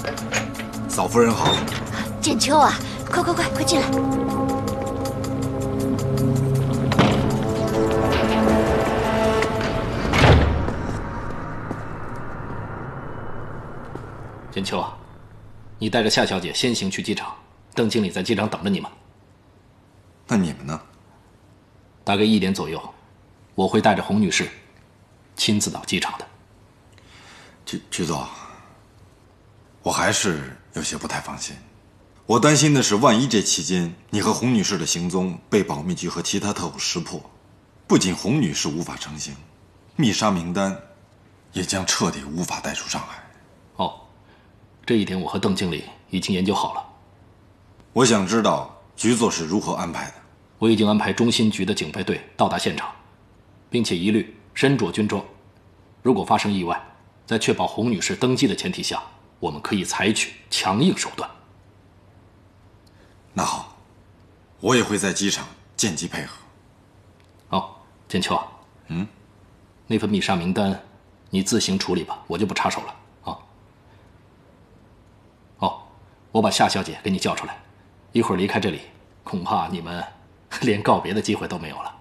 嫂夫人好。 简秋啊，快进来。 简秋啊，你带着夏小姐先行去机场，邓经理在机场等着你们。 那你们呢？ 大概1点左右，我会带着洪女士亲自到机场的。 局座，我还是有些不太放心。我担心的是，万一这期间你和洪女士的行踪被保密局和其他特务识破，不仅洪女士无法成行，密杀名单也将彻底无法带出上海。 哦，这一点我和邓经理已经研究好了。 我想知道局座是如何安排的。 我已经安排中心局的警备队到达现场，并且一律身着军装。如果发生意外，在确保洪女士登机的前提下，我们可以采取强硬手段。 那好，我也会在机场见机配合。 哦，简秋啊，那份密杀名单你自行处理吧，我就不插手了啊。哦，我把夏小姐给你叫出来，一会儿离开这里，恐怕你们连告别的机会都没有了。